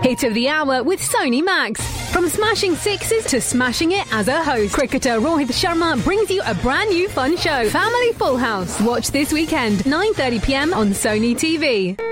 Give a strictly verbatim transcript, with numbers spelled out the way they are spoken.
Hit of the hour with Sony Max. From smashing sixes to smashing it as a host, cricketer Rohit Sharma brings you a brand new fun show, Family Full House. Watch this weekend, nine thirty p m on Sony T V.